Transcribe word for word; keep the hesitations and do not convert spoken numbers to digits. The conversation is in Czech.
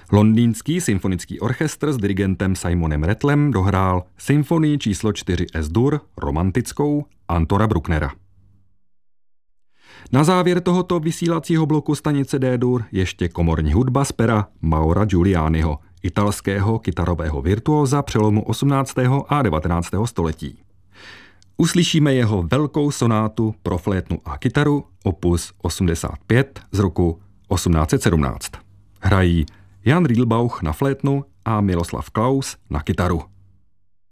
Londýnský symfonický orchestr s dirigentem Simonem Rattlem dohrál symfonii číslo čtyři Es-dur, romantickou, Antora Brucknera. Na závěr tohoto vysílacího bloku stanice D-dur ještě komorní hudba z pera Maura Giulianiho, italského kytarového virtuóza přelomu osmnáctého a devatenáctého století. Uslyšíme jeho velkou sonátu pro flétnu a kytaru opus osmdesát pět z roku osmnáct set sedmnáct. Hrají Jan Riedlbauch na flétnu a Miloslav Klaus na kytaru.